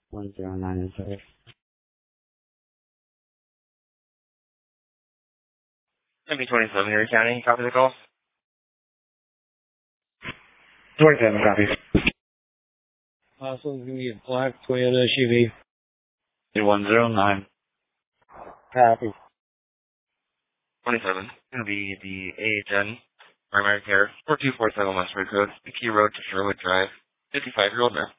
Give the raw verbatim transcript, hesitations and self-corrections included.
one zero nine is right. M B twenty-seven, Erie County. Copy the call. twenty-seven copies. Uh, so it's going to be a black Toyota S U V. one zero nine. Copy. twenty-seven. Going to be the A H N primary care four two four seven Westwood Code, the Key Road to Sherwood Drive, fifty-five-year-old male.